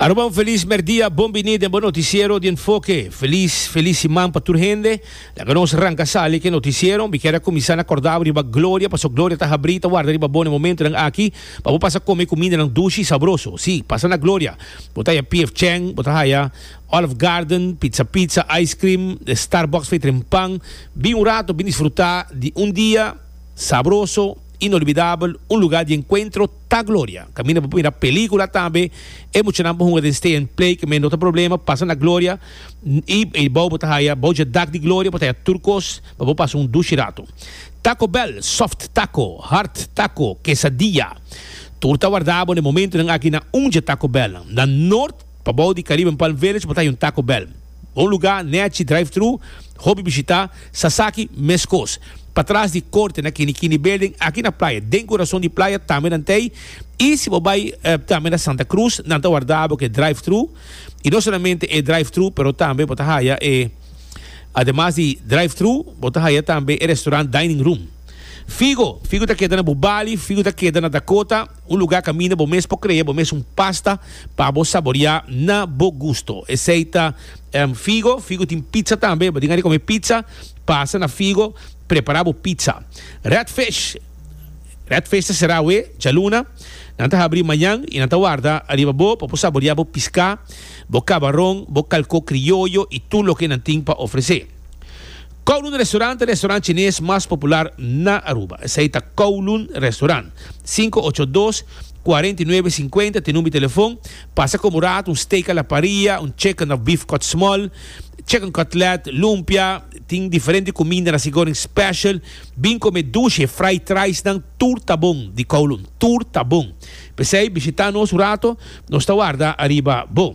Aruba un feliz merdia, bom venida en buen noticiero de enfoque. Feliz imán para tu gente. La que nos arranca sale que noticiero, vi que era comisana acordado riba Gloria, pasó Gloria ta habrita, guarda riba bom momento nang aqui, para pasar comer comida nang dushi sabroso. Sí, pasa na Gloria. Botaya PF Chang, botaya Olive Garden, pizza, ice cream, Starbucks feito en pan. Vi un rato, vi disfrutar de un día sabroso, inolvidable, un lugar de encuentro, ta Gloria. Camina para una película también, emocionamos un de stay and play, que me no tem problema, pasa na Gloria, y el bobo ta haya, boja dak de Gloria, botaya turcos, babo pasa un dushirato. Taco Bell, soft taco, hard taco, quesadilla. Turta guardado no momento nang aqui na unja Taco Bell. Na norte, para bom de Caribe, em Palm Village, botaya un Taco Bell. Um lugar, net, drive-thru, hobby visitar, Sasaki, Mescos. Para trás de corte na Kini Building, aqui na praia, dentro coração de praia, também não tem. E se você vai também na Santa Cruz, não está guardado que é drive-thru. E não somente é drive-thru, mas também você é, además de drive-thru, você também é restaurante dining room. Figo está quedando na Bubali, Figo está quedando na Dakota, um lugar caminha bom mês para criar, bom mês pasta para você saborear na bom gosto. Aceita Figo tem pizza também, para ninguém comer pizza, passa na Figo, preparar pizza. Redfish será o Jaluna, não está abrir amanhã e não está guarda, arriba para saborear piscar, camarão, calco criollo e tudo o que não tem para oferecer. Kowloon Restaurante chinês mais popular na Aruba. Aceita Kowloon Restaurant. 582-4950, tem número de telefone. Passa como rato, steak à la parrilla, chicken of beef cut small, chicken cutlet, lumpia, tem diferente comida na Sigourin Special. Bem comer duche, fried rice, ng turta bom de Kowloon. Turta bom. Pensei, visitar nosso rato, nós está guarda, arriba bom.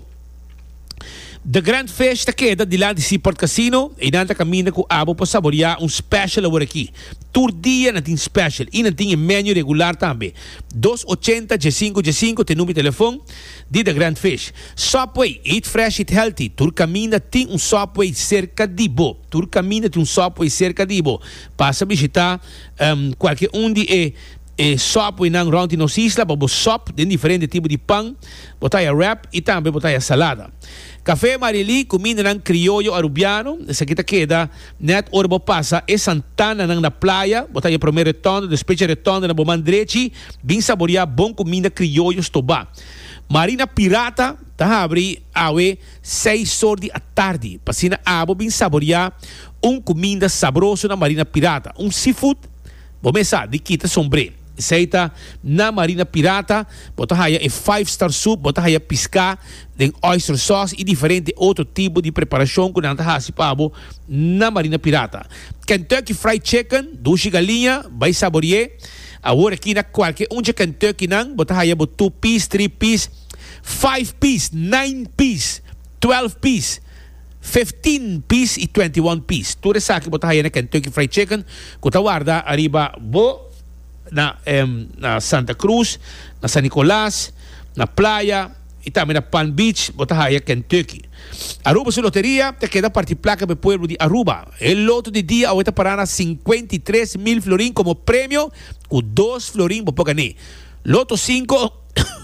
The Grand Fish queda de lá de Seaport Casino e nanta caminha com abo para saborear special agora aqui. Tour dia não tem special e não tem menu regular também. 280 G5 tem número de telefone de The Grand Fish. Subway, eat fresh, eat healthy. Tour caminha tem Subway cerca de bo. Tour caminha tem Subway cerca de bo. Passa a visitar qualquer de Subway nang round nos isla, bobo sop, de diferente tipo de pão, botaya wrap e também botaya salada. Café Marili, comida ng criollo arubiano, essa aqui queda, net orbo passa, e Santana nang na playa, botaya primeiro retorno, depois retorno na Bomandrechi, bem saborear bom comida criollo estoba. Marina Pirata, tá abri awe 6 horas da tarde, passina abo bem saborear comida sabroso na Marina Pirata, seafood, bomesa de quita sombre. Aceita na Marina Pirata, bota haya 5-star soup, bota haya piscar, tem oyster sauce e diferente outro tipo de preparação que não está pabo na Marina Pirata. Kentucky Fried Chicken, duche galinha, vai saborear. Agora aqui na qualquer de Kentucky não, bota haya 2 piece, 3 piece, 5 piece, 9 piece, 12 piece, 15 piece e 21 piece. Tudo isso aqui bota haya na Kentucky Fried Chicken, que está guarda arriba na Santa Cruz, na San Nicolás, na Playa e também na Palm Beach, botahaya Kentucky. Aruba sua loteria, te queda parte placa para o pueblo de Aruba. El loto de dia ahorita para 53,000 florín como premio, com 2 florín para ganar. Loto 5,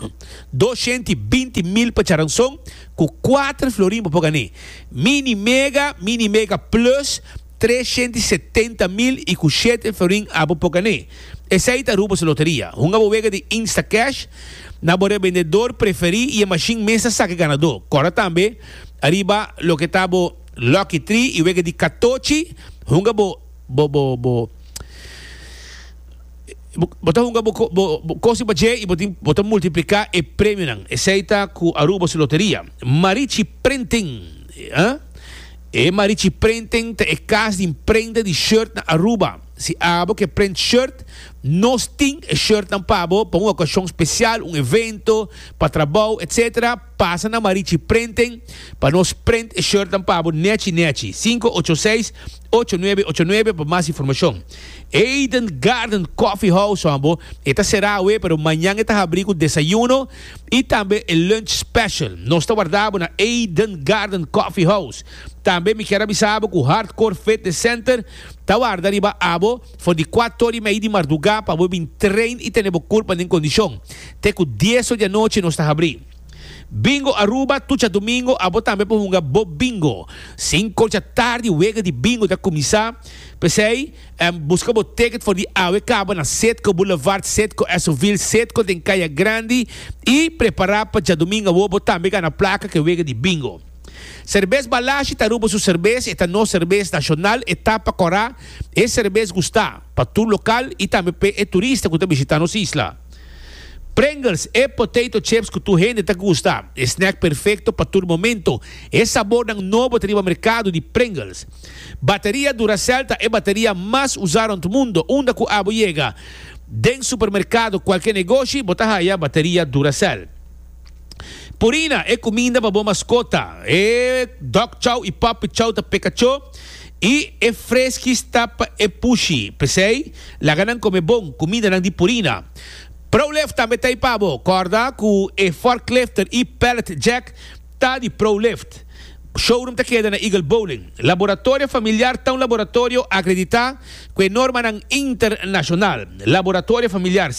220,000 para charanzón, com 4 florín para ganar. Mini Mega Plus, 370,000 e com 7 florín para ganar. Essa aí tá Aruba sua loteria. Uma bodega de Instacash, na bore vendedor preferido e a machine mesa saque ganador. Agora também, arriba lo que tá Lucky Tree e bodega de Katochi, uma botar coisa para e botar multiplicar e prêmio não. Essa aí tá com Aruba sua loteria. Marichi Printing, Marichi Printing é casa de emprenda de shirt na Aruba. Se abo que print shirt, nós tem shirt na pabo para uma ocasião especial, evento, para trabalho, etc. Passa na Marichi Printing para nós print shirt na pabo, neti. 586-8989 para mais informação. Eden Garden Coffee House, abo. Esta será pero amanhã está abrir o desayuno e também o lunch special. Nós está guardado na Eden Garden Coffee House. Também me quero avisar que o Hardcore Fitness Center está guardado riba abo, for de 4h30 de madrugada para vir trein e ter culpa em condição. Até que 10 da noite nós está abrir. Bingo Aruba, tucha domingo, abo também por um bo bingo. 5 da tarde, wega de bingo da começar. Pensei, busca o ticket for the Awe Cabo na Setco Boulevard, Setco Esoville, Setco de Caia Grande e preparar para já domingo, abo também na placa que wega de bingo. Cerveja Balashi, taruba sua cerveja, esta não cerveja nacional, etapa corá, é cerveja gostar para tu local e também é turista que está visitando nossa isla. Pringles é potato chips que tu rende está gostar, snack perfeito para todo momento, é sabor ng novo no mercado de Pringles. Bateria Duracell é a bateria mais usada no mundo, onde que abo chega. Den supermercado, qualquer negócio, bota aí a bateria Duracell. Purina é comida para boa mascota. É Dog Chow e Puppy Chow da Pikachu. E é fresquista para é pushy. Pensei, laganan come bom, comida ng di Purina. ProLift também tem pabo. Corda com é forklifter e pellet jack tá de ProLift. Showroom ta queda na Eagle Bowling. Laboratório familiar tá laboratório acreditado com norma ng internacional. Laboratório familiar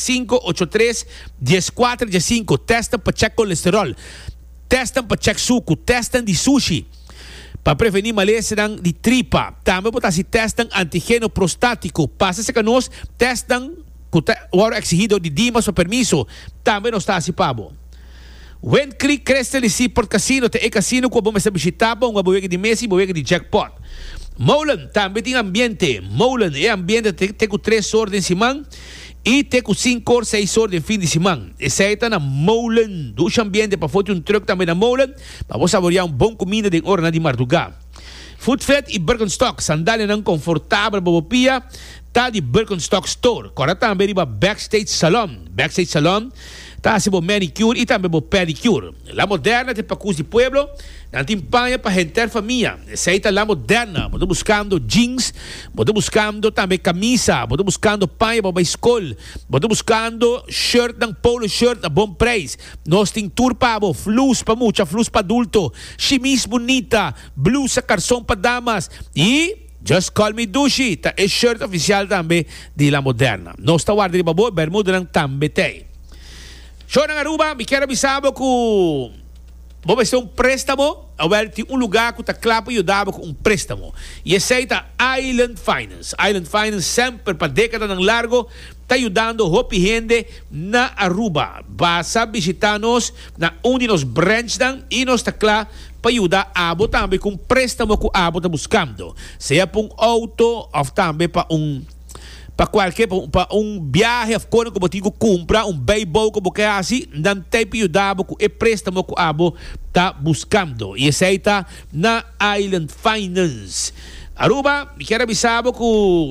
583-14-15. Testam para check colesterol. Testam para check suco. Testam de sushi. Para prevenir maleza de tripa. Também botar se testam antígeno prostático. Passa-se que nós testam o hora exigido de dimas o permiso. Também não está assim pabo. When Creek Crystal e Seaport Casino, te casino ko bom sa bisitaba, nga buwegi di Messi, buwegi di jackpot. Molan, também tem ambiente. Molan é ambiente, te com 3 horas de semana e te com 5 horas, 6 horas de fim de semana. Essa aí tá na Molan. Dos ambiente para foto um truck também na Molan, para você saborear bom comida de hora de madrugada. Foodfed e Birkenstock, sandália não confortável, bobopia, tá de Birkenstock Store. Agora também riba Backstage Salon. Backstage Salon, tá se bo manicure e também bo pedicure. La Moderna tem pacus de pueblo, não tem panha para rentar família. Essa aí tá La Moderna. Bodo buscando jeans, bodo buscando também camisa, bodo buscando panha para a escola, bodo buscando shirt ng polo shirt a bom preço. Nós tem tour pabo, flus para mucha, flus para adulto, chemise bonita, blusa carson para damas e Just Call Me Dushi, tá é shirt oficial também de La Moderna. Nós tá guarda de babo, bermuda ng também tem. Show ng Aruba, me quero avisar que vamos fazer préstamo, tem lugar que está claro para ajudar com préstamo. E esse é Island Finance. Island Finance sempre para décadas ng largo está ajudando hopi gente na Aruba. Basta visitar-nos na onde nos branch e nos está claro para ajudar a abo também com préstamo que a abo está buscando. Seja para auto ou também para para qualquer para viagem afora como digo compra beisebol como que assim não tem piudabo com o préstamo que abo tá buscando e esse aí tá na Island Finance. Aruba, me quero avisar que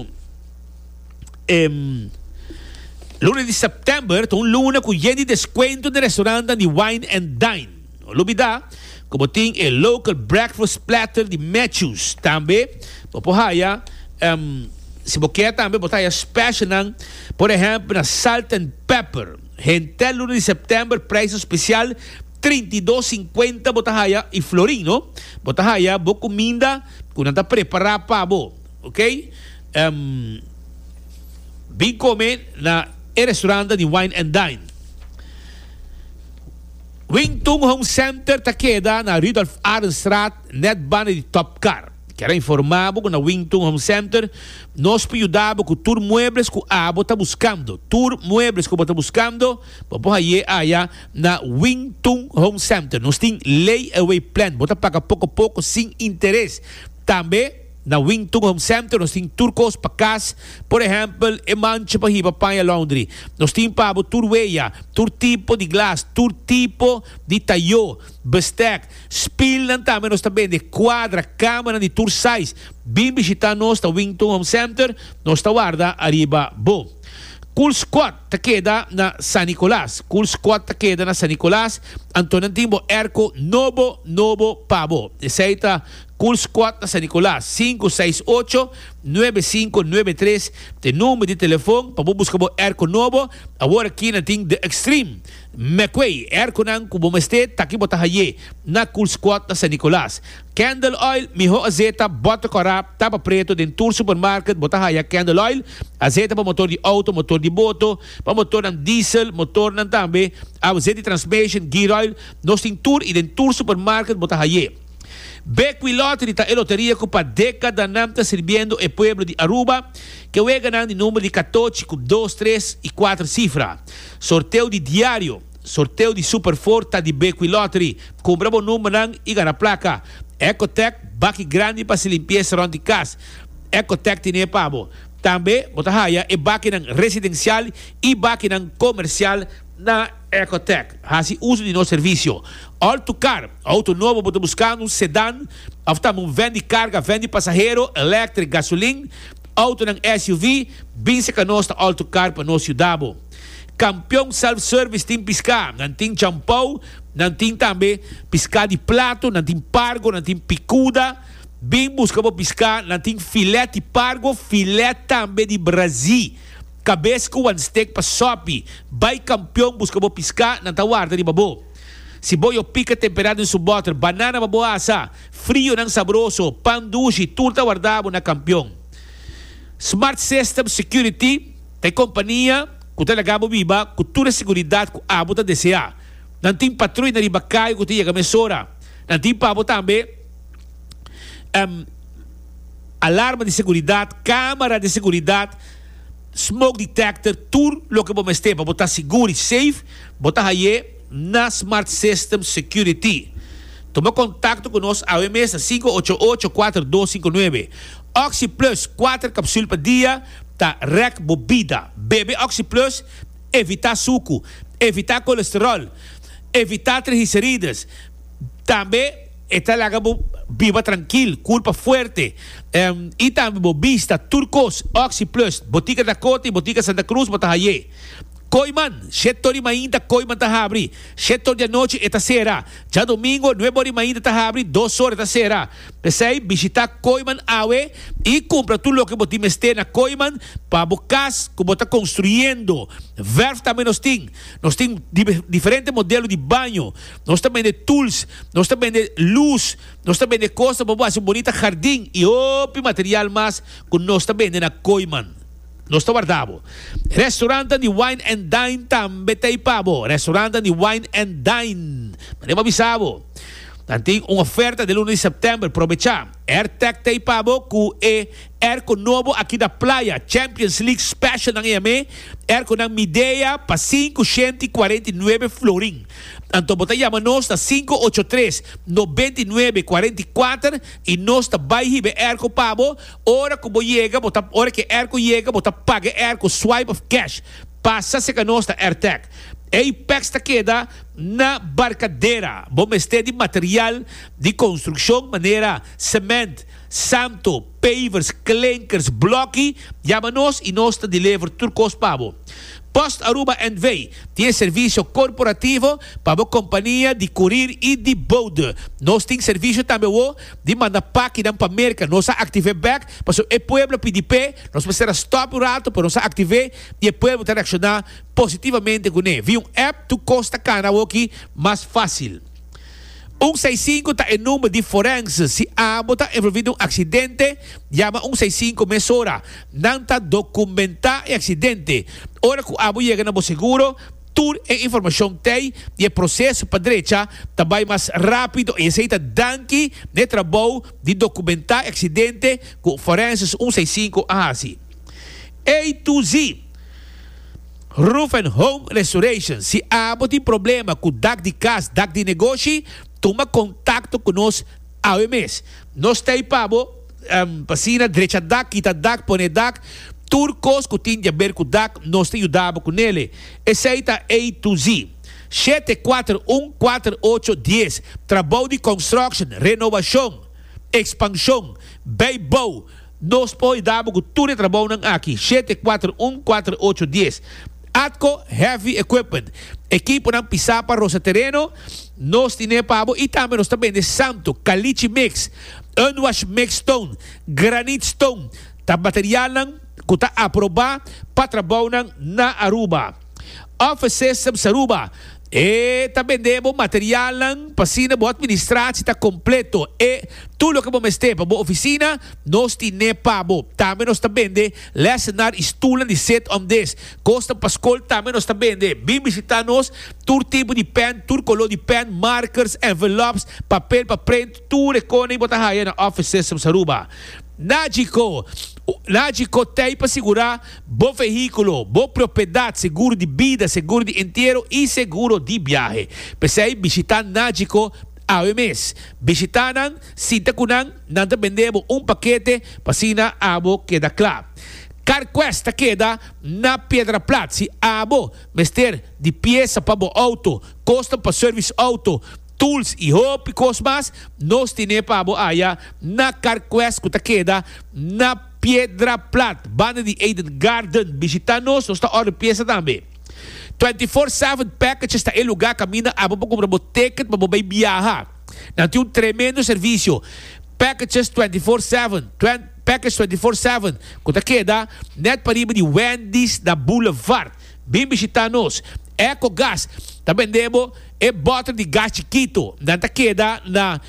lunes de setembro tem lunes com de desconto de restaurante de Wine and Dine. Não olvida como tem o local breakfast platter de Matthews também para se você quer também botar a special ng, por exemplo, na salt and pepper. Gente, lunes de setembro, preço especial, $32.50 botahaya e florino. Botahaya, bo comida, kung nanta preparar pa bo. Ok? Bing comer na restaurante de Wine and Dine. Wingtung Home Center taqueda na Rudolph Arenstraat, net bane de Top Car. Quero informar que na Wingtung Home Center nós ajudamos com tour muebles que a abo está buscando. Tour muebles que está buscando, vamos aí na Wingtung Home Center. Nós temos layaway plan, bota paga pouco a pouco sem interesse. Também na Wingtung Home Center nós temos turcos para casa, por exemplo, e mancha para riba panha laundry. Nós temos para tour weia, tour tipo de glass, tour tipo de tayo, bestek, spill também nós também de quadra, câmara de tour size. Bem visitar nós na Wingtung Home Center, nós está guarda arriba bom. Cool Squad ta queda na San Nicolás. Cool Squad ta queda na San Nicolás. Antonio Timbo Erco Novo Pabo. Essa aí tá Cool Squad na San Nicolas, 568-9593. Tem número de telefone para buscar o airco novo. Agora aqui na tem The Extreme. McQuay, airco nang kubumeste, taki botahaye na Cool Squad na San Nicolas. Candle Oil, miho azeta, bota corap, tapa preto, den tour supermarket, botahaya Candle Oil, azeta para motor de auto, motor de moto, para motor ng diesel, motor ng tambe, azeta transmission, gear oil, nos ting tour e den tour supermarket, botahaye. Beckwith Lottery ta loteria ko pa década nam ta sirviendo el pueblo de Aruba que juega nang di número de 14 com 2, 3 e 4 cifra. Sorteio de diário, sorteio de Super Forta de Beckwith Lottery. Compra o número nang e ganha placa. Ecotec, baki grande para se limpieza around the casa. Ecotec tiene pabo. Também, botahaya, e baki ng residencial e baki ng comercial na Ecotec. Assim, uso de nosso serviço. Autocar, auto novo, você buscando um sedã, um vende carga, vende passageiro, elétrico, gasolina, auto ng SUV, binse ka nossa autocar para nosso dabo. Campeão self-service tem piscar, não tem champão, não tem também piscar de prato, não tem pargo, não tem picuda, bem busca para piscar, não tem filete pargo, filete também de Brasil. Cabeça com one steak para sopi, vai campeão busca para piscar, não tá guarda de babo. Si boyo pica temperado em seu butter, banana baboasa, frio nang sabroso, pan dushi, turta guardado na campeão. Smart System Security, tem companhia, que talagabo viva, que toda seguridade que abo ta deseja. Não tem patrulha na ribacaio que tinha mesora. Não tem pabo também alarma de seguridade, câmara de seguridade, smoke detector, tudo lo que vamos ter para botar seguro e safe, botar aí na Smart System Security. Toma contato conosco ao e-mail 588-4259. Oxy Plus, 4 cápsulas por dia, tá rec bebida. Bebe Oxy Plus, evitar suco, evitar colesterol, evitar triglicéridos. Também está lá viva tranquilo, culpa forte. E também bobista, turcos, Oxy Plus, Botica da Cota e Botica Santa Cruz, Botahaye. Coiman, 7 horas ainda, Coiman está abre. 7 horas da noite, está será. Já domingo, 9 horas ainda, está abre. 2 horas, está será. Pensei, visitar Coiman Awe e compra tudo o que você tem na Coiman para buscar como está construindo. Verf também nós temos. Nós temos diferentes modelos de banho. Nós também de tools. Nós também de luz. Nós também de costa para fazer um bonito jardim. E outro material mais que nós também na Coiman. Nós estamos guardando. Restaurante de Wine and Dine também tem pabo. Restaurante de Wine and Dine. Mas avisado. Tem uma oferta de 1 de setembro. Aproveitar. AirTech tem pabo com airco novo aqui da praia. Champions League Special ng EME. Airco ng Midea para 549 florin. Então, botamos nós na 583-9944 e nós também hibe airco pabo. Hora que airco chega, bota paga airco swipe of cash. Passa-se com a nossa AirTech. E Apex queda na barcadeira. Vamos ter de material de construção, maneira cimento, santo, pavers, clankers, bloque. Chama-nos e nós te deliver turcos pabo. Post Aruba NV tem serviço corporativo para a companhia de courier e de boat. Nós temos serviço também de mandar pack para a América. Nós ativamos back para o pueblo PDP. Nós vamos ter stop o rato para nós ativar e o pueblo reaccionar positivamente com ele. Via app tu Costa Cana aqui mais fácil. 165 está em número de forenses. Se a está envolvido em um acidente, chama 165 mesora. Não está documentar o acidente. Ora que a chega no seguro, tudo a informação tem e o processo para a direita também mais rápido e aceita danke de trabalho de documentar o acidente com forenses 165 assim. A to Z. Roof and Home Restoration. Se há tem problema com o DAC de casa, DAC de negócio, toma contato conosco ao mês. Nós temos pasina, direita DAC, quita DAC, põe DAC, turcos que tem a ver com o DAC, nós temos ajudado com ele. Aceita A to Z. 7414810. Trabalho de construction, renovação, expansão, beibo. Nós podemos dar com tudo o trabalho aqui. 7414810. Atco Heavy Equipment. equipo ng Pisapa Rosa Terreno, nos tinepabo, e também nós também de Santo, Caliche Mix, Unwash Mix Stone, Granite Stone, ta material ng kuta aproba, patrabaw ng na Aruba. Office System sa Aruba, também demo material ng pasina bo administrasi ta completo tulo ka bo meste pa bo oficina nos tinepa bo também nos também de lesionar estulan de set om des costa pascol também nos também de bim visitar nos tur tipo de pen tur color de pen markers envelopes papel pa print tur economy botahaya na Office System sa Aruba. Nagico tem para segurar bom veículo, boa propriedade, seguro de vida, seguro de inteiro e seguro de viagem. Pensei visitar Nagico ao mês. Visitanan, sinta kunang, nanda vendemos paquete para sina abo queda claro. Carquesta queda na Pedra Plata, se abo, mester de peça para o auto, costa para service auto, tools e roupa e cosmas, nós temos para aya na Carquest que queda na Pedra Plata, banda de Eden Garden, visita-nos, nós está hora peça também. 24/7 packages está em lugar caminha a para comprar ticket para vai viajar. Não tem tremendo serviço. Packages 24/7, package 24/7, que queda net para de Wendy's da Boulevard. Bem visita-nos. EcoGas, também demo bota de gás chiquito, não queda na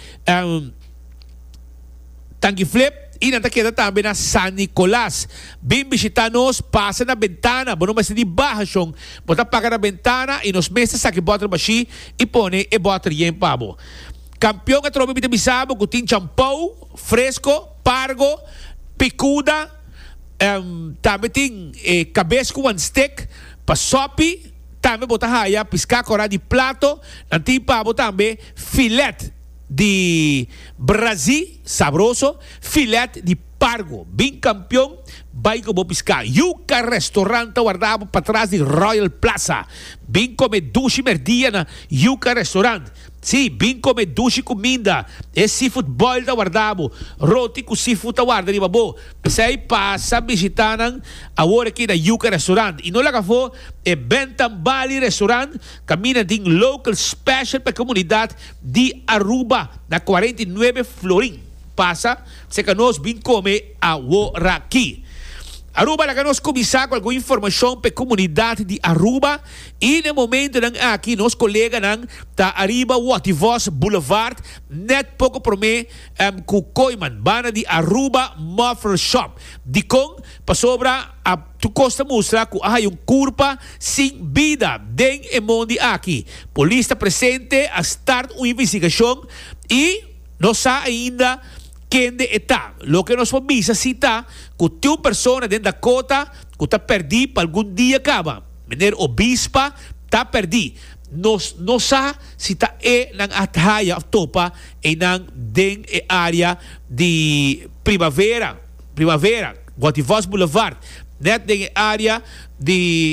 Tanque Flip e não queda também na San Nicolás. Bem visita-nos, passa na ventana, bom mas de baixo, bota paga na ventana e nos meses aqui bota baixi e põe e bota em pabo. Campeão que trobe bisabo, que tem champão, fresco, pargo, picuda, também tem cabeça com steak, pasopi, também botar raia, piscar cora de plato, nanti pabo também filete de Brasil, sabroso, filete de pargo, bem campeão, vai como piscar. Yuca Restaurante guardado para trás de Royal Plaza, bem comer duche merdia na Yuca Restaurant. Sim, bem comer duche comida, seafood boil da guardado, roti com seafood da guarda, riba bo. Sai passa visitando agora aqui na Yuca Restaurant. E não lá for, Bentham Valley Restaurant, caminha de local special para a comunidade de Aruba, na 49 Florim. Passa, se que nós bem comer agora aqui. Aruba lá que nós começar com alguma informação para a comunidade de Aruba e no momento aqui nos colegas da Arriba Wativos Boulevard net pouco para mim com Coiman bana de Aruba Muffler Shop de com para sobra a tu costa mostra que há curva sem vida den e mondi aqui polícia presente a start uma investigação e não sa ainda quem está. Lo que nos avisa si está que tem uma pessoa dentro da cota que está perdida para algum dia acaba. Menino obispa está perdida. Não sabe se está na ataya topa e na den área de primavera, Guativos Boulevard, net den área de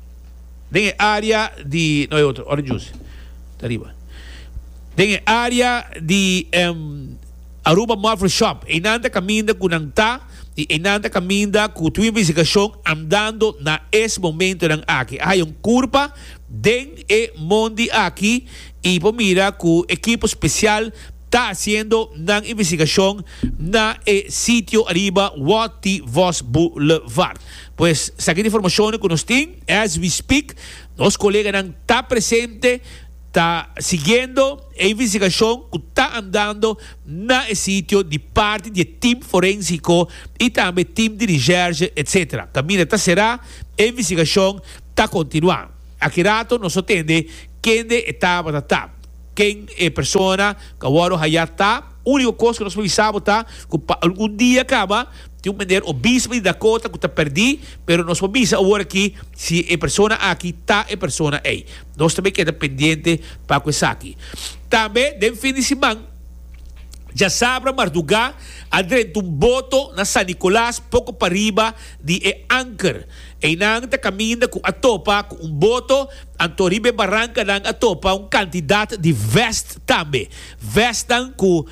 não é outro, orange juice. Tá arriba. Den área de Aruba Muffler Shop, inanda caminda kunangta e inanda caminda com tua investigação andando na esse momento ng aqui. Há curva den e mondi aqui e mira que o equipo especial está fazendo na investigação na sítio arriba Wativos Boulevard. Pues, essa informação que nós temos, as we speak, nosso colega não está presente, está seguindo a investigação que está andando na sítio de parte do time forensico e também time de recherche, etc. Caminha está será, a investigação está continuando. Aqui rato nós atende quem está batata, quem é a pessoa que agora já está. A única coisa que nós precisamos está que algum dia acaba tem um maneiro obispo de Dakota que está perdido, mas nós vamos agora aqui se a pessoa aqui está a pessoa aí. Nós também queda pendente para isso aqui. Também, de fim de semana, já sabra Marduga adrento um boto na San Nicolás pouco para riba de Anchor e nang ta caminha com a topa com um boto Antoribe Barranca nang a topa um candidato de vest também vestan com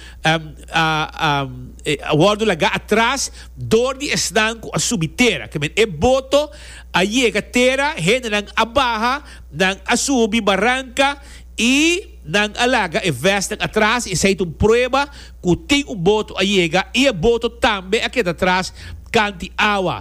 a bordo laga atrás dor de estão com a subiteira que men e boto a chega terra hen nang abaha nang a subi Barranca e nang alaga e vestem atrás e sai um prova que tem um boto a chega e o boto também aqui atrás canti água.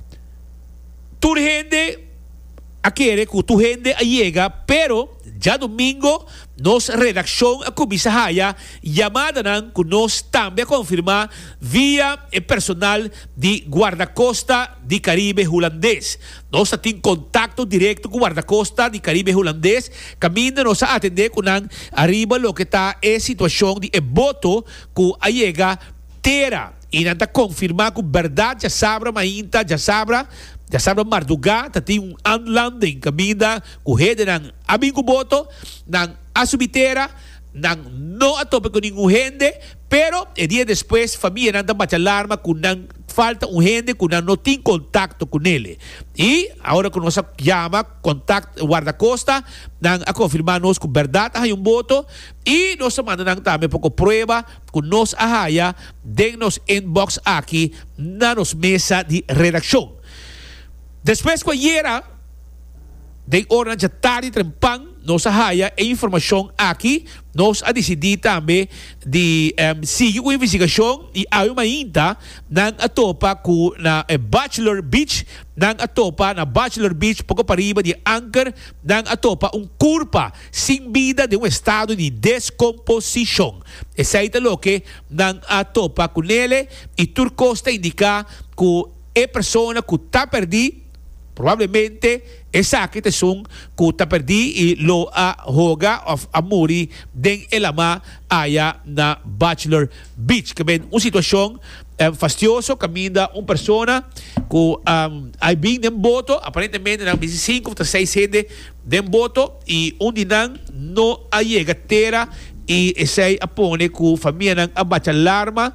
Tu gente aquele que tu gente a chega, pero já domingo nos redação a comissa haya chamada nan que nós também confirmar via o personal de guarda-costa de Caribe holandês. Nós temos contato direto com o guarda-costa de Caribe holandês. Caminha nos a atender com nan arriba lo que está é situação de boto que a chega terra e nanta confirmar com verdade já sabra mainta já sabra Marduga, tem landing caminha, com rede ng aming boto, ng asubitera, ng no atope com nenhum gente, pero e dia depois família nanda bate alarma com nang falta gente, com nang não tem contato com ele. E agora que nós chama contato guarda-costa, nang a confirmar nos com verdade há boto e nós manda nang também pouco prova com nós ahaya den nos inbox aqui na nos mesa de redação. Depois que era de hora de tarde trempang, nós haya a informação aqui, nós a decidir também de seguir a investigação e há uma ainda nang atopa com na Bachelor Beach, nang atopa na Bachelor Beach pouco para riba de Anchor, nang atopa curpa sem vida de estado de descomposição. Essa é o que nang atopa com ele e Turcosta indica que a pessoa que está perdida probabilmente esa que te son que perdi e lo a hoga of amuri den elama aya na Bachelor Beach que ben uma situação fastidioso caminha uma persona que ai bem dem boto aparentemente na 25 ou 6 gente dem boto e dinang no ayega terra e essa apone que família nang abate alarma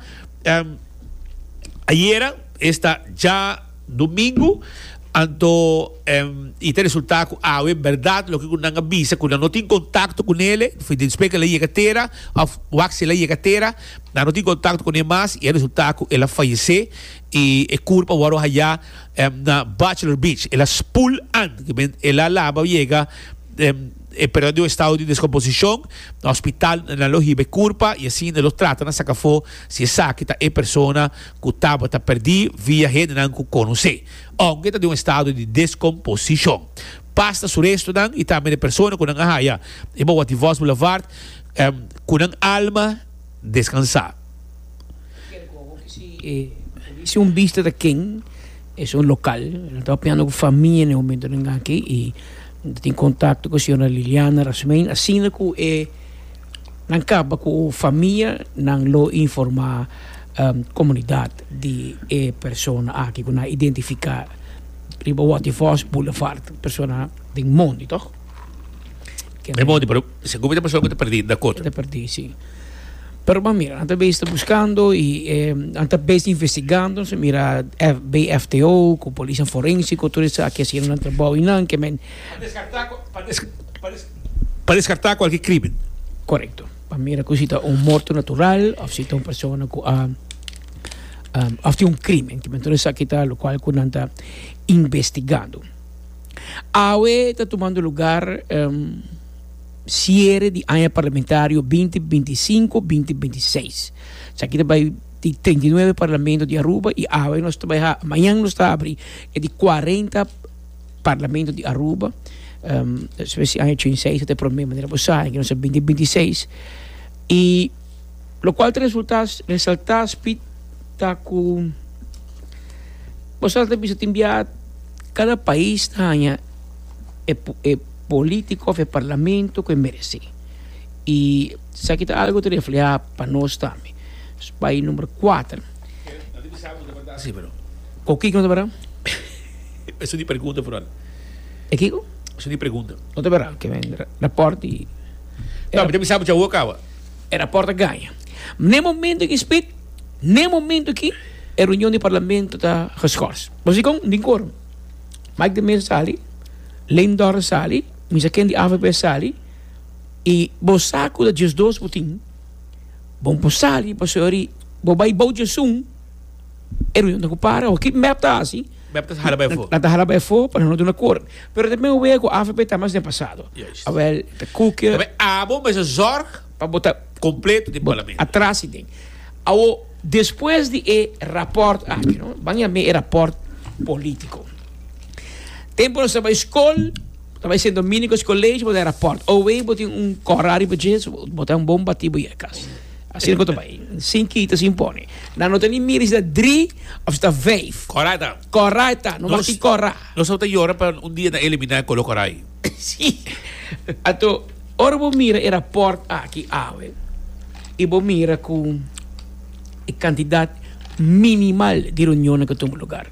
ayer esta já domingo anto e tem resultado é verdade lo que não avisa quando não tem contato com ele foi despegue ele chega terra o axe ele chega terra não tem contato com ele mais e o resultado ela faleceu e é culpa o aro allá na Bachelor Beach ela spool an que ela lava chega perdeu o estado de descomposição no hospital na lojibe culpa e assim eles tratam na sacafo se sabe que a pessoa que estava perdida via rede não conhece aunque está de estado de descomposição basta sobre isso e também a pessoa que não haya e boa de voz boulevard com alma descansar se vista de quem é local está apanhando com família no momento aqui e tem contato com a senhora Liliana Rasmein assim que não acaba com a família não lo informar comunidade de pessoa aqui que não identificar riba Waterfalls Boulevard pessoa de mundo toch é mundo pero seguro a pessoa que está perdida da conta está perdida sim pero mira anta bem está buscando e anta bem investigando mira BFTO com polícia forense tudo isso aqui assim não trabalho e não que men para descartar qualquer crime correto para mira que se morto natural ou se uma pessoa ou se crime que então isso aqui está o qual que não está investigando awe está tomando lugar cierre de año parlamentario 2025-2026. Aqui vai de 39 parlamentos de Aruba e amanhã nós está abrir de 40 parlamentos de Aruba. Se año 36 até problema de reposar que nós 2026 e lo qual tem resultados está com você tem que enviar cada país tem político do parlamento que merece. E se aqui está algo que refletir para nós também. País número 4. O que não te verá? Isso é de pergunta, Fran. É que? Isso é de pergunta. Não te verá, que vem rapporto e... Não, mas sabe que já o acaba. É rapporto ganha. No momento que spit, no momento que a reunião do parlamento está geschorst. Mas ik niet quorum. Mike de Meer sali, Leen Dora sali, misa ken die AVP sali, e bosaku da just dos putin, bom posali, pasori, bobai boja sum, a reunião da kupara, o que mepta assim, Baptas harabay fo. na harabay fo, para não ter quorum. Pero também o veio com a AVP tá mais de passado. Yes. Awel, de cookie, Também abo, mas a zorg para botar completo de parlamento. atrás e tem. Ao depois de rapport aqui, não? Banha me rapport político. Tempo nós estava escola, estava sendo domínicos colégio, botar rapport. Ou eu botei corrari para Jesus, botar bom batido e casa. Assim que eu estou bem. 5 quitas impõe. Não tem nem mira se 3 ou se 5. Correta. Correta, não bati corrar. Nós só te llora para dia na eliminar com o corai. Sim. Então, ora vou mira rapport aqui, e vou mira com a quantidade minimal de reuniões que toma lugar.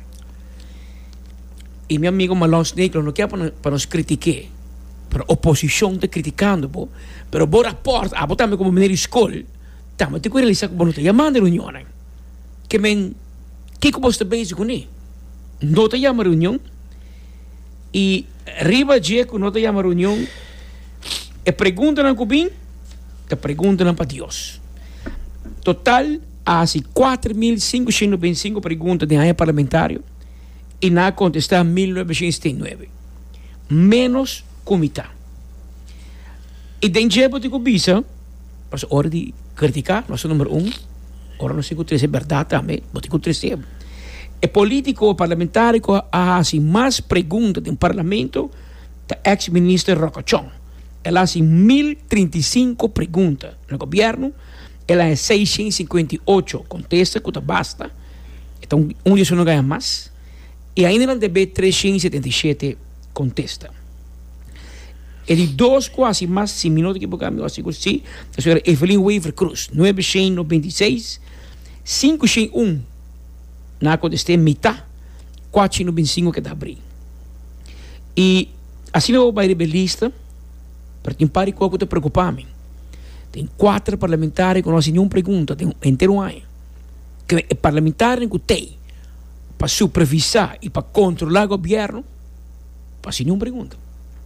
E meu amigo Malon Snake não quer para nos criticar, para a oposição está criticando, mas o rapport, botar como menino escola, estamos te realizar que não está chamando reuniões. Que que você está bem com ele? Não está chamando reunião, e riba de que não está chamando reunião, e pergunta não cubim, te pergunta não para Deus. Total, há 4.525 perguntas de área parlamentar e na contestar 1979. Menos comitê. E dentro de Cubisa, mas hora de criticar, nós somos número 1, hora nós temos que ter verdade também, nós temos que ter. E político parlamentar há mais perguntas no parlamento da ex-ministro Rocochon. Ela há 1.035 perguntas no governo. Ela é 658 contesta, que basta. Então, dia não ganha mais. E ainda não deve 377 contesta. E de 2 quase mais 5 minutos que eu me asseguro, sim. A senhora Evelyn Weaver Cruz, 996, 501 na contesta metade, 425 que dá abrir. E assim eu vou ir lista, para que pare com o que te preocupa-me. Tem 4 parlamentares que não fazem nenhuma pergunta, tem inteiro ano. Que é parlamentar que tem para supervisar e para controlar o governo, para fazer nenhuma pergunta.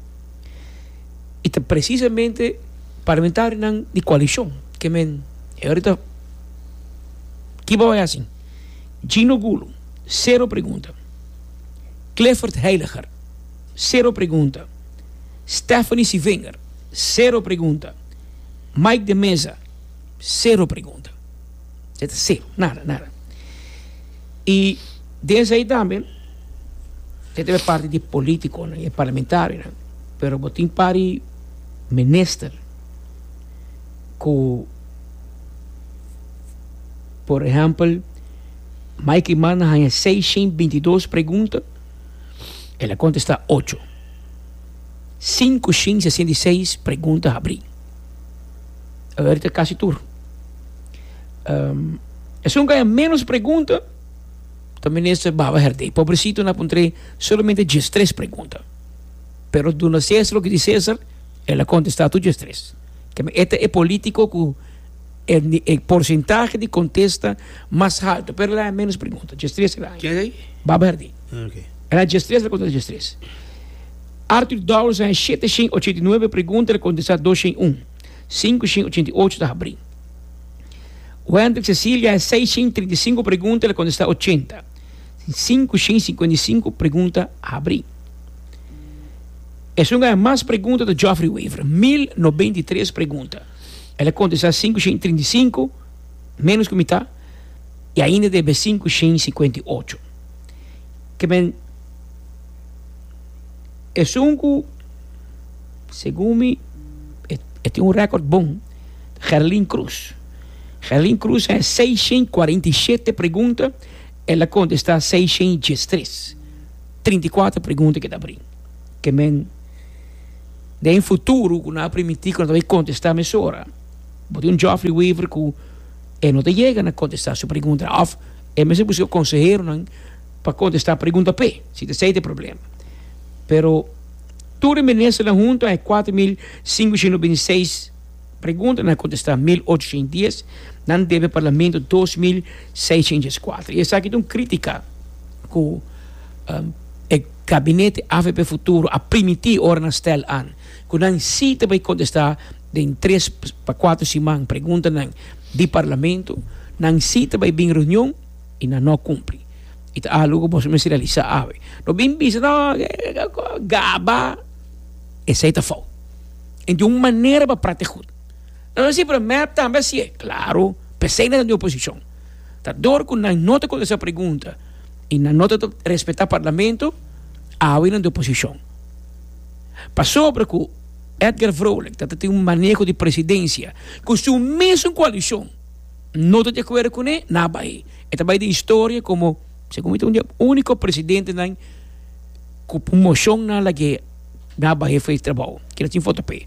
E precisamente parlamentares de coalição, que ahorita, que vai assim? Gino Gulo, 0 pergunta. Clifford Heiliger, 0 pergunta. Stephanie Sivinger, 0 pergunta. Mike de Mesa, 0 pergunta. 0, nada. E desde aí também, teve parte de político e parlamentar, pero botin pari minister, que, por exemplo, Mike Mana tem 622 perguntas, ela contesta 8. 566 perguntas a abrir. Agora é quase tudo. Se um ganha menos perguntas, também nesse baba herdei. Pobrecito não encontrei somente 13 perguntas. Pero do não César, o que diz César, ela contesta tudo 13. Este é político que o porcentagem de contesta mais alto, pero ela é menos perguntas. 13 ela. Quem é aí? Baba herdei. Ok. Ela é 13, ela contesta 13. Arthur Dawes é 789 perguntas, ela contesta 201. 588 está abrindo. O Hendrik Cecília é 635 perguntas, ela contesta 80. 555 perguntas a abrir. Essa é mais perguntas de Geoffrey Weaver, 1093 perguntas. Ela contesta 535, menos que metade, e ainda deve 558. Que bem, é um, segundo tem um recorde bom. Gerlin Cruz. Gerlin Cruz é 647 perguntas, ela contesta 613. 34 perguntas que dá abrir. Que men em futuro, quando não permitir que não vai contestar a hora. Porque um Geoffrey Weaver que não te chega a contestar a sua pergunta. É mesmo que o conselheiro para contestar a pergunta P, se te sei de problema. Pero tudo ministro da junta é 4.526 Pergunta na contestar 1810, não deve parlamento 2604. E essa aqui é uma crítica com o gabinete AVP Futuro a permitir ora stel an. Quando não se vai contestar em 3 para 4 semanas, pergunta de parlamento, não se vai vir reunião e não cumpre. E tá algo que você realizar ave. No bem bisa no gaba e sai ta fal. E de uma maneira para proteger. Não assim para map também se é claro, pensei na oposição. Tá dor com não nota com essa pergunta e não nota respeitar parlamento, ave na oposição. Passou para que Edgar Vrolijk, que tem um manejo de presidência, com sua mesma coalição, não está de acordo com ele, não vai. É também de história como segundo o único presidente com moção na que na Bahia fez trabalho, que ele tinha foto p.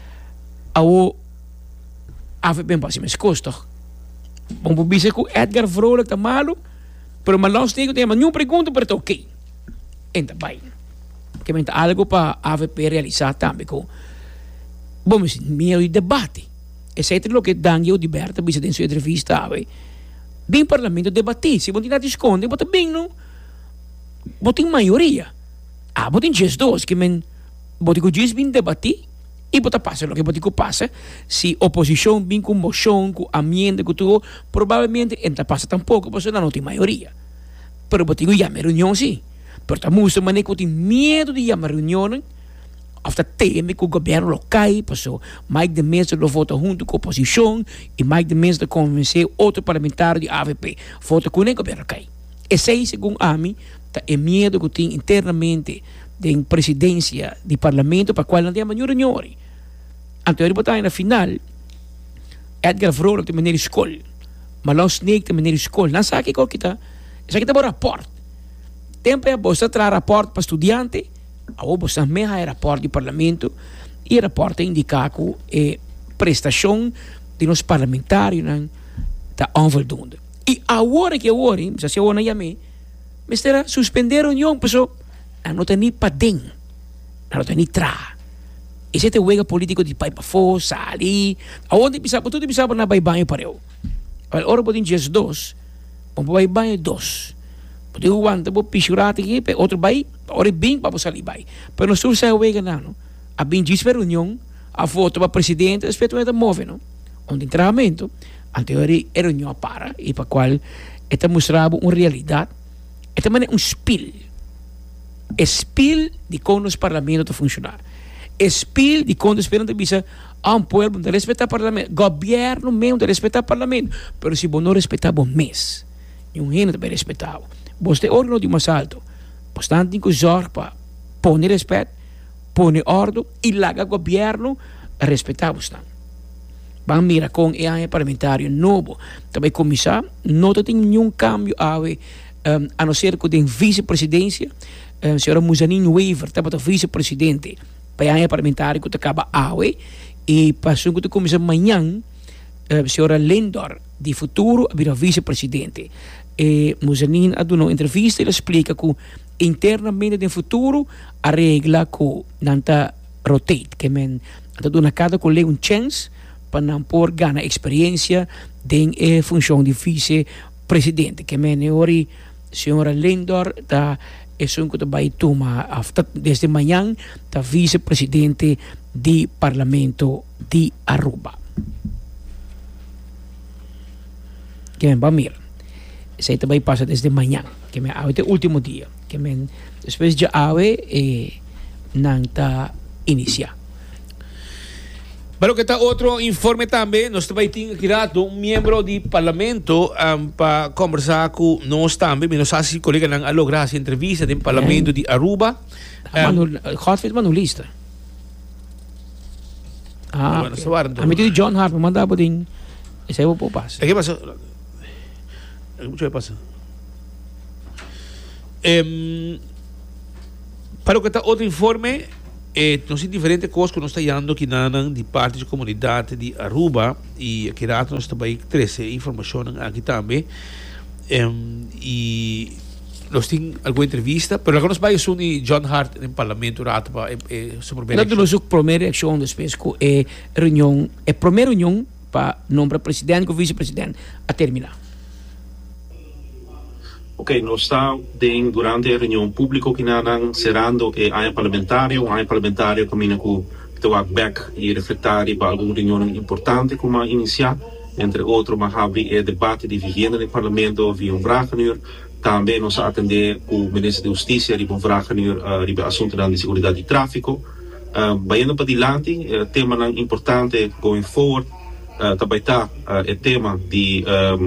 A bem para cima custa. Vamos dizer que Edgar Vrolijk está malo, mas nós temos nenhuma pergunta para ok. Então vai. Que é algo para a AVP realizar também com vamos dizer meio de debate. Esse é o que Daniel Liberta bisa em sua entrevista bem parlamento debater, se você não esconde, você bem não, você tem maioria. Você tem GES2, que você tem GES bem debater, e você passa o que você passa, se oposição vem com moção, com amenda, com tudo, provavelmente não passa tampouco, porque não tem maioria. Mas você tem que chamar reunião, sim. Porque você tem medo de chamar reunião, After teme que o governo local, passou Mike de Mesa lo vota junto com a oposição e Mike de Mesa convenceu outro parlamentar de AVP. Vota com o governo local. Esse aí, segundo a mim, é medo que tem internamente da presidência do parlamento para qual não tem a maior reunião. Então, ele botar na final, Edgar Vrolijk de maneira escola, Malon Snake de maneira escola. Não sabe o que está. Isso aqui está um raporte. Tempo é você trazer raporte para estudante. A você mesmo é rapport do parlamento e o rapport indica que a prestação de nós parlamentares está onvoldoende. E agora que se eu não chamei, mas terá suspender a união, pessoal, não tem nem para dentro, não tem nem tra. Esse é o wega político de pai para fora, ali, aonde pisava, tudo pisava na banho para eu. Agora podem dizer 2, vamos banho 2. Pode aguantar, vou pichurar aqui, outro vai, ora bem para você ali vai. Mas nós estamos aí não. A bem diz para a reunião, a foto para presidente, a respeito da move, não? Onde treinamento, anterior a reunião para e para qual está mostrava uma realidade, é também um spill de como os parlamentos funcionar, spill de como esperando bisa um povo de respeitar o parlamento, governo mesmo de respeitar o parlamento, mas se você não respeitar o mês, não é também respeitar. Você órgão de mais alto. Você tem que usar para pôr respeito, pôr ordem e largar o governo a respeitar você. Vamos mirar com o parlamentário novo. Também começar, não tem nenhum cambio a não ser que tem vice-presidência. A senhora Muzanin Weaver estava vice-presidente para o parlamentário que acaba e passou que começa amanhã, a senhora Lendor de Futuro vira vice-presidente. Muzanin a uma entrevista ele explica que internamente no futuro a regra que não está rotate, que está dando a cada colega chance para não pôr ganhar experiência em função de vice-presidente, que a senhora Lendor está que vai tomar desde manhã está vice-presidente do Parlamento de Aruba. Que vamos mirar. Isso aí também passa desde manhã, que é o último dia, que depois de não está iniciar. Pero que está outro informe também, nós também temos criado um membro do parlamento para conversar com nós também, nós assim colega não lograr essa entrevista do parlamento de Aruba. Godfrey Manulista. Okay. A mim de John Harper mandava din, isso aí eu vou passar. O que passa? Mucho que pasa. Para o que está outro informe, nós temos diferentes coisas que nós estamos dando aqui de parte da comunidade de Aruba e aqui nós também traz informação aqui também. E nós temos alguma entrevista, mas agora nós vamos unir John Hart no Parlamento Rato para sobre a nós a primeira eleição depois que reunião, a primeira reunião para nombrar presidente ou vice-presidente a terminar. Ok, nós estamos durante a reunião pública que nós serando a área parlamentar caminha com o back e refletir para alguma reunião importante como iniciar, entre outros, mas abrir o debate de vivenda no Parlamento via vragenur. Também nós atender o Ministro da Justiça e um vragenur sobre assunto de segurança de tráfico. Baiano para dilante, tema importante going forward, também está o tema de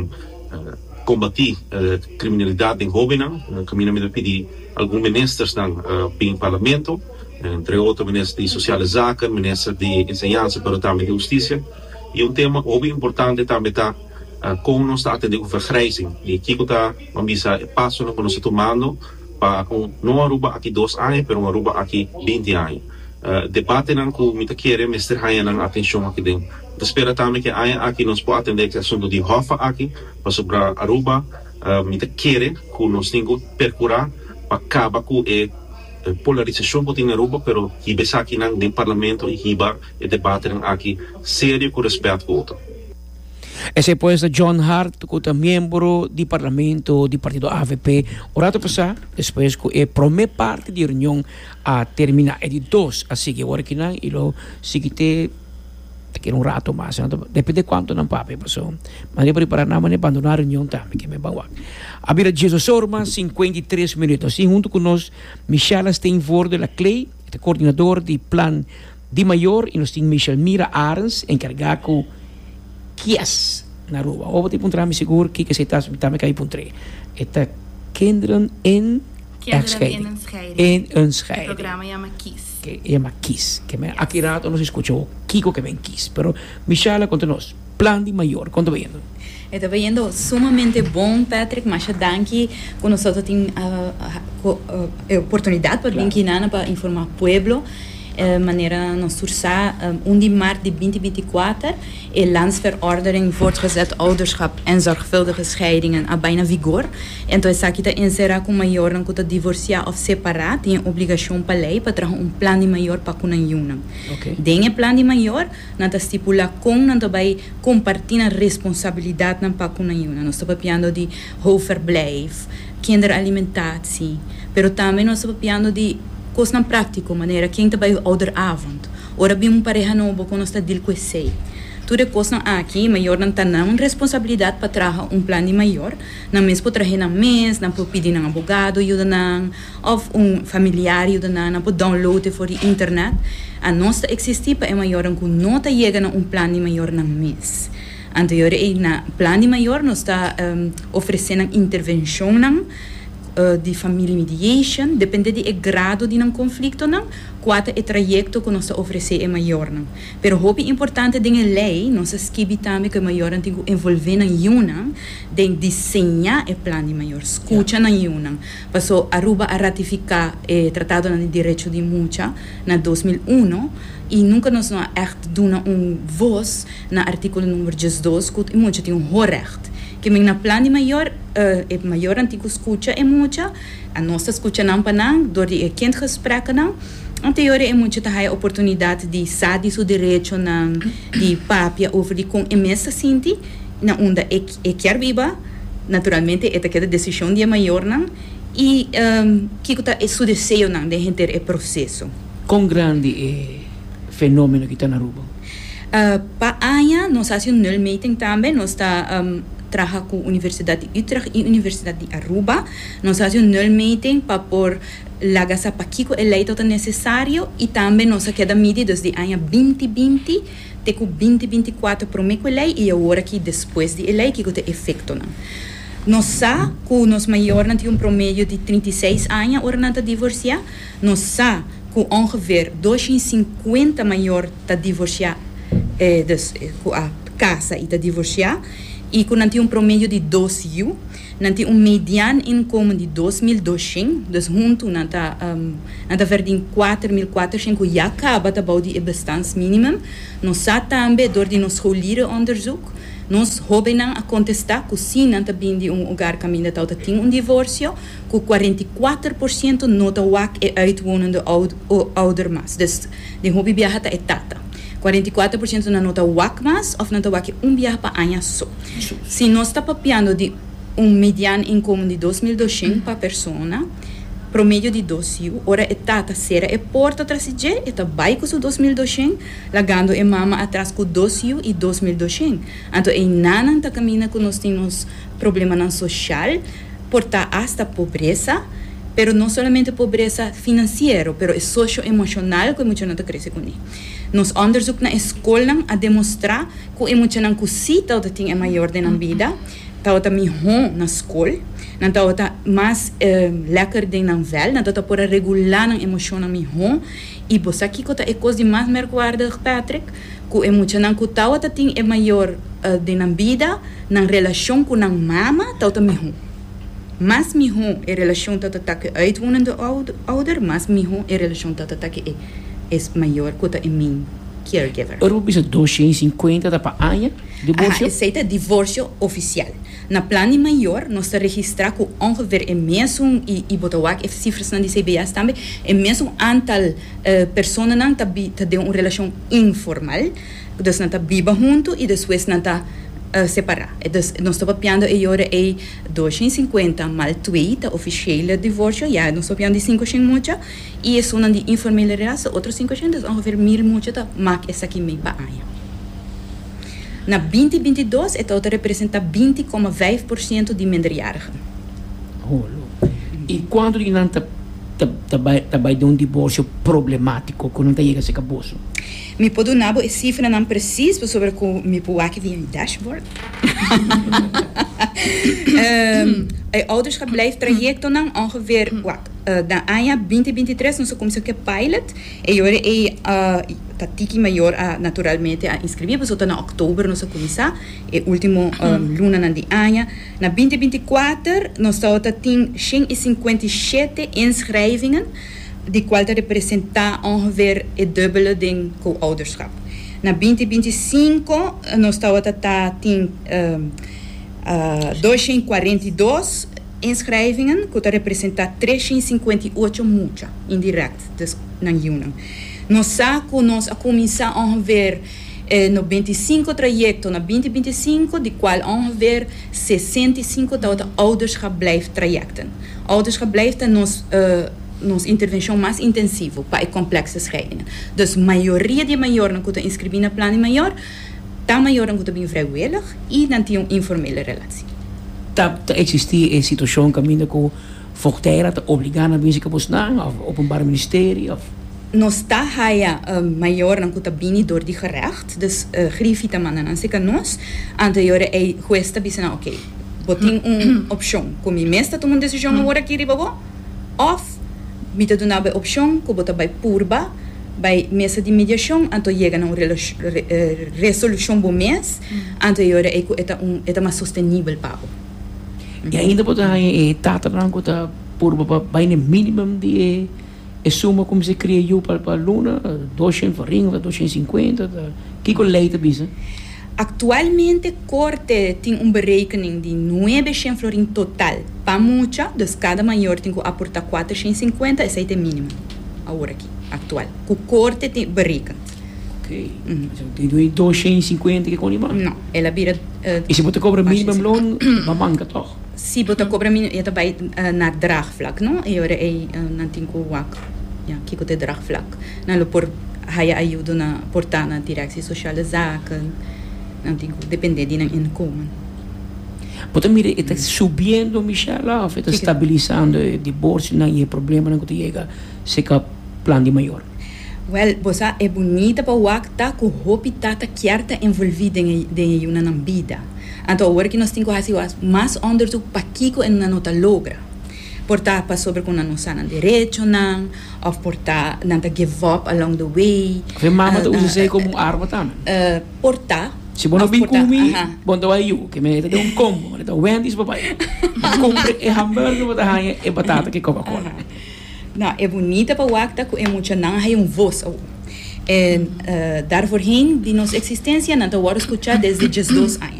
combater criminalidade em jovens, caminho a pedir alguns ministros no Parlamento, entre outros ministros de Sociais Zaken, ministro de Enseñanza, mas também de Justiça. E tema muito importante também está como nós está atendendo a vergrijzing. E aqui está um passo que nós estamos tomando para não Aruba aqui 2 anos, mas Aruba aqui 20 anos. Debate com muita querer, mas ter atenção aqui dentro. Espero também que aqui nós podemos atender o assunto de Hofa aqui, para sobre Aruba, muita querer que nós temos que percurar para acabar com a polarização que tem na Aruba, mas que aqui no Parlamento e que o debate aqui sério com respeito ao outro. Esse é John Hart, que é membro do Parlamento do Partido AVP. O rato passar, depois que a primeira parte da reunião a terminar. É de 2 a seguir. Agora que não, e seguinte que um rato mais. Depende de quanto não pape, pessoal. Mas eu preparar nada, mas abandonar a reunião também, que me bom. A vida de Jesus Sorma, 53 minutos. E junto conosco, Michelle Steinvorde da Clay, coordenador do Plano de Maior, e nós temos Michel Mira Arens, encarregado Kies na rua. Ou vou me seguro que se está também cair por 3. Está kinderen in Enscheiding. In Enscheiding. O programa chama Kies. Que chama Kies. Que me aqui rato não se escutou Kiko que vem Kies. Pero Michela, conta-nos. Plan de Maior, conta bem. Está vendo sumamente bom, Patrick, mas danke que nós temos a oportunidade para vir aqui para informar o povo. Maneira nós sursa 1 de maart de 2024 e landsverordening voortgezet ouderschap en zorgvuldige scheidingen a bijna vigor. Então essa aqui está encerrar com maior não que divorciar ou separar tem obrigação para lei para trazer plano de maior para com nenhuma. Tem plano de maior não está estipula com não vai compartilhar responsabilidade não para com nenhuma. Nós estamos falando de hoofverblijf, kinderalimentatie, pero também nós estamos falando de coisa na prática, maneira quem está vai ouderavond. Ora bem pareja novo quando está deal com esse. Tudo coisa aqui, maior não está não responsabilidade para trazer plano de maior, não mesmo para trazer na mês, não para pedir um advogado ajuda não, ou familiar ajuda não para download por internet. A nossa existir para maior que não está chegando plano de maior na mês. Anterior na plano de maior nós está oferecendo intervenção não de family mediation, depende do grado de um conflito não, qual é o trajeto que nós oferecemos é maior não. Pero o importante da lei, nós escrevi também que maior tem que envolver na UNA, de desenhar o plano de maior, escuta na UNA. Passou Aruba a ratificar o Tratado de Direito de Mulher na 2001 e nunca nós não echt dona voz na artigo número 12 que mulher tem recht. Que na plano de maior, maior antigo escuta é muita, a nossa escuta não para não, door die quente gesprekken não, anterior é muito a oportunidade de saber seu direito não, de papia over de com emessa sinti, na onda é quer viva, naturalmente é aquela decisão de maior não, e que está é seu desejo não de enter é processo. Com grande fenômeno que está na Aruba. Para aia nós fazemos null meeting também, nós está trabalha com a Universidade de Utrecht e a Universidade de Aruba. Nós fazemos null meeting para pôr a gasa para que o leito é necessário e também nós queda medir desde ano 2020 até 2024 para o lei e agora que depois de lei que tem efeito não. Nós sabemos que nós maior não tem promédio de 36 anos ora não divorciar. Nós sabemos que ongeveer 250 maior está divorciar com a casa e está divorciar. E quando tem promédio de 12 anos, não tem mediano income de 2.200, dus junto não está verdendo 4.400, que já acaba de bouwen die bestaansminimum. Nós sabemos também, door die nos scholieren onderzoek, Nós roubem a contestar que sim, não também de lugar caminho da tem divórcio, que 44% nota wak é uitwonende ouder mas. Dus de hobby viaja é tata. 44% na nota wak mas, of nota wak viaja para anha só. Se nós está papiando de mediano income de 2.200 para persona, promedio de 2.000, ora é tata sera é porta atrás de é tá baixo com 2.200, lagando é mama atrás com 2.000 e 2.200. Então é nana tá caminha com nós temos problema na social, porta hasta pobreza, pero não somente pobreza financeira, pero é socio-emocional que emocional tá cresce com ele. Nos onderzoek na escola a demonstrar que emocional que se tá tem é maior na vida, tá melhor na escola. Então, tá mais lekker ding dan wel. Então, tá por regular a emoção na melhor. E você aqui que tá é coisa mais merkwaardig, Patrick, que a emoção que tá tem é maior na vida, na relação com a mama, tá melhor. Mais melhor é a relação tá que uitwonende ouder, mais melhor é a relação tá que é maior que tá é min caregiver. Eu vou pensar 250 da para anha divórcio. Aceita divórcio oficial. Na plano maior, nós registramos que ongeveer é mesmo, e botawak, cifras na CBS também, é mesmo antal pessoas que têm uma relação informal, dus não tá biba junto e depois não tá separar. Dus nós estamos piando e agora é 250 mal 2, tá oficial divórcio, já nós estamos piando de 500 mucha, e é só de informal relação, outros 500, ongeveer 1.000 mucha, tá, mas essa aqui meio para anha. Na 2022, a total representa 20,5% de minderjarigen. E quando não vai de um divórcio problemático, quando não chega a ser caboso? Me pode dar a cifra não precisa sobre o me pode aqui via dashboard. Ouderschap blijft traject dan ongeveer da anha 2023 nós começamos que pilot e agora tá tiki maior naturalmente a inscrever, mas na outubro nós começar e último luna na de anha na 2024 nós tem 157 inschrijvingen die qual representa ongeveer het dubbele ding com ouderschap. Na 2025 nós tem 242 inschrijvingen, que representa 358 mucha indirect, dus na Union. Nós sabemos a começar ongeveer no 25 trajecto na 2025, de qual ongeveer 65 dat ouderschap blijft trajecten. Ouderschap blijft nos intervenção mais intensiva para complexas scheidingen. Dus maioria de maior não kunt inscrever na plano maior, tá maior não kunt bem vrijwillig e não tem informele relatie. Tá existir a situação caminho com forteira tá obrigando a vir se cabosnar of openbaar ministerie of nós tá haia maior não kunt bem door die gerecht, dus griefita mannen não se kan nós anterior é juez tá bisna okay. Botin opção, como mesta tomar decisão agora aqui riba of mita do na opção que bota by purba by mesa de mediação então chega na resolução bom mês anterior é que é mais sustentável para e ainda pode aí tata branco tá purba by no minimum de suma como se cria para luna 200 for ring 250 que com leite bisa. Atualmente, Corte tem berekening de 900 florin total para mucha, dus cada maior tem que aportar 450, esse é o mínimo, agora aqui, atual. O Corte tem berekend. Ok. Tem 250 que com não, ela vira... E se você cobra mínimo loon, vai manca toch? Se você cobra mínimo, é também na draagvlak, não? E agora é, não tem que wak, ja, que é draagvlak. Não, por hij ajuda na portar na Direção Social de Zaken. Não tem que depender de inkomen. Porque mire, está subindo, Michela, ou está estabilizando o divórcio, não é problema, não chega se que plano de maior. Well, você é bonita para o acta que o hopi tata querta envolvida em uma vida. Então, agora que nós temos que fazer mais onderzoek para que na nota logra. Portar para sobre com a nossa direito, não, ou portar não give up along the way. A mama usa isso como arma também. Portar. Se você não vem comigo, você vai ir, que me dá combo, me dá Wendy's, papai. Compre hambúrguer, você vai batata que Coca-Cola. Não, é bonita para o acta que emocional é voz. E daarvoorheen, de nossa existência, não está escutar desde 2 anos.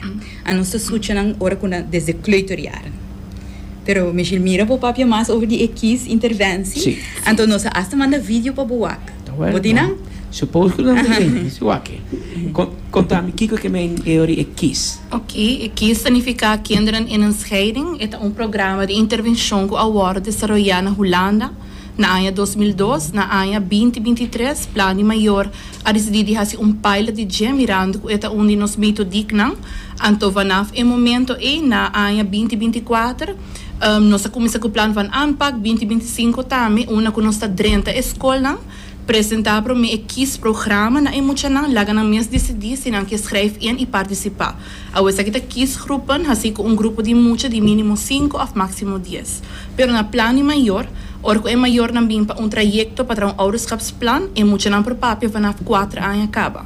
a nossa suchanang ora kuna desde kleuterjaren. Pero me mira po papia mais over die ekis interventie. Sim. Então nós hasta manda vídeo para boak. Bodinang? Suppose que não tem. Isso aqui. Conta-me, Kiko, que me teoria é KISS. Ok, KISS significa Kinderen in een Scheiding. É programa de intervenção que agora desarrollado na Holanda na ano 2002, na ano 2023, plano maior a decidir fazer pilot de gem mirando que é onde nos metodic não. Então vanaf em momento na ano 2024 nós começamos com o plano van aanpak 2025 também, uma que nós está dentro da escola apresentar para mim KISS programa na emocional laga na mes decidir se não que escreve e participar. A essa que KISS groepen, assim com grupo de mucha de mínimo 5 ou máximo 10. Pero na plano maior, orco é maior na bim para trajecto para ouderschapsplan e emocional para papia vanaf 4 anos acaba.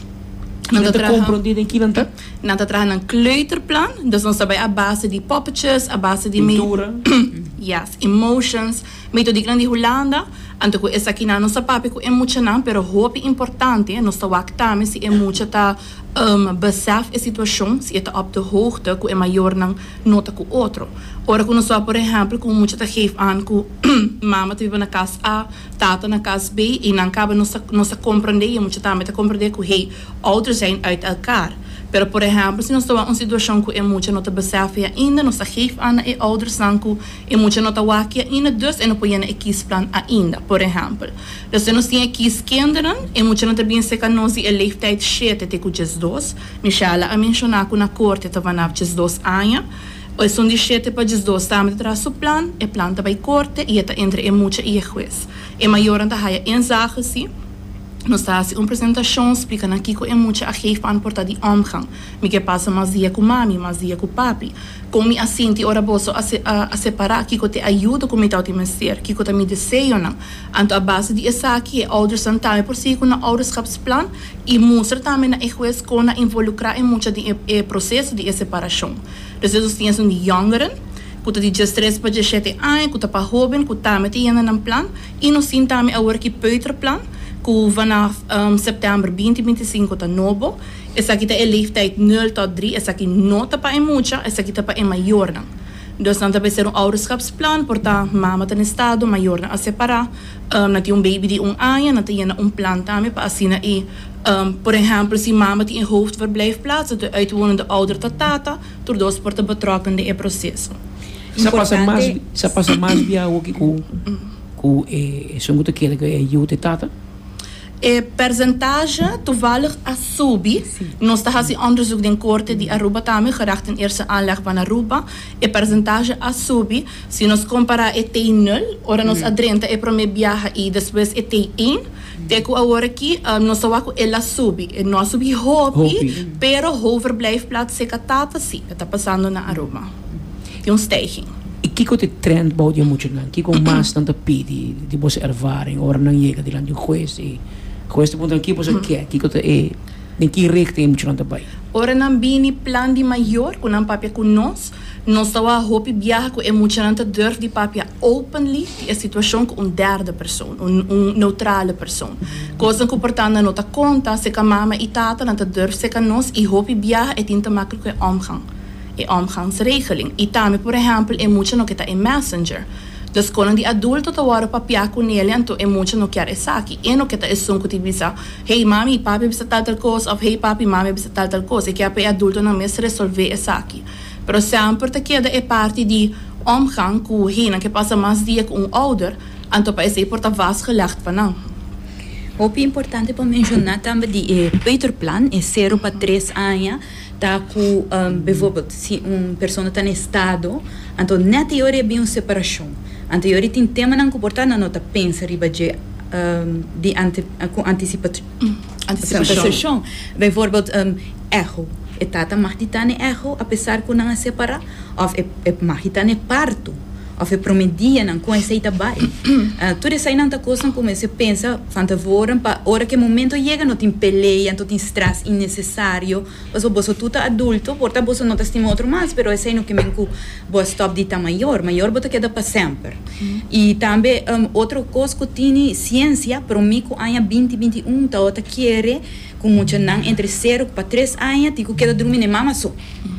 Não te compreendido em que não está? Não te traga um kleuterplan, dus nós sabemos a base de poppetjes, a base de pintura, yes, emotions, metodiek de Holanda. Então que essa aqui não nossa papi que é muito não, pero hope importante, nós está waktam se é muito tá besef a situação, se está op de hoogte que é maior não nota que outro. Ora que nós por exemplo, como muito tá geef aan que mama vive na casa A, tata na casa B e não cabe nossa compreender, e muito também tá compreender que hey, ouders zijn uit elkaar. Pero, por exemplo, se nós estamos em uma situação que é muito não besef ainda, nós geef aan e ouders não que é muito não waki ainda, dus en não podemos kiesplan ainda, por exemplo. Dus se nós temos kieskinderen, é muito não também se nós a leeftijd 7 te 12, Michela a mencionar que na corte está vanaf 12 anos. O son de 7 para 12 também traz o plano, e plano também corte e está entre é muito e juiz. É maior anda haja inzage sim. Nós estamos em uma apresentação explicando aqui que é muito a geef aan porta de omgang. Me que passa mais dia com mami, mais dia com papi. Como me assente ora boso a separar aqui que te ajuda com me tal ser, que te me desejo não. Então a base de essa aqui é ouders também por si com na ouderschapsplan e mostra também na juiz com na involucrar em muito de processo de separação. Dus nós temos de jongeren que de 13 para 17 anos, que para jovem, que também tem um plan e nós temos também a work peuterplan. Que vanaf setembro 2025 está novo. Essa aqui é a leeftijd 0 tot 3. Essa aqui não está para mucha, essa aqui está para maior. Dus dan vai ser ouderschapsplan, portanto, mama está no estado, maior a separar. Na tem baby de ano, na tem plan também para assim e por exemplo, se mama tem hoofdverblijfplaats, de uitwonende ouder tot tata, door dos porta betrokken de processo. Sa passa mais via o que com são muito que é ajuda tata. E percentage toevallig a subir. Nós estamos fazendo onderzoek in korte die Aruba também gericht in eerste aanleg van Aruba. E percentage a subir. Se nós comparar ET 0, ora nós adrenta e prome viaja e depois ET 1, teco agora aqui nós só que ela subir. E nós subir hopi, pero overblijfplaats se catata sim, está passando na Aruba. E stijging. E que te trend bouwt je moet je dan? Kijk hoe maas dan de pidi die bosse ervaring, ora dan je die land je juez e juez te punten kipos o que? Kijk te nem que richting moet je dan daarbij. Ora nan bini plan di maior com nan papia com nós estava hopi viaja com emocionante durf di papia openly die situação com derde persoon, neutrale persoon. Coisa que portanto não tá conta se que mama e tata não tá durf se que nós e hopi viaja e tinta makkelijk omgang. E omgangsregeling. E também, por exemplo, é muito no que está em Messenger. Dus quando de adulto tá waro papia com ele, então é muito no que é essa aqui. E no que tá é som que te bisa, hey mami, papi bisa tal coisa, ou hey papi, mami bisa tal coisa. E que é adulto não mesmo resolver essa aqui. Pero sempre te queda é parte de omgang com heen, que passa mais dia com ouder, então para esse porta vastgelegd van não. Ook importante para mencionar também de peuterplan é 0 para 3 anos. Tá com, bijvoorbeeld, se pessoa está em estado, então, na teoria, é bem uma separação. Na teoria, tem tema não comportar, não está pensa riba de antecipação. Bijvoorbeeld, echo. E tata mag die tane echo, apesar que não separa, ou mag die tane parto. Of je promedia não com esse trabalho. Tudo isso aí não está coisa como você pensa, van tevoren, para hora que o momento chega, não tem peleia, não tem stress innecessário. Porque você tudo adulto, porta você não tem outro mais, pero esse aí não que me enco, você stop de tá maior você queda para sempre. E também outra coisa que tem ciência, para mim que ano 2021 tá outra quer com muito não entre 0 para 3 anos, tipo queda dormir na mama só.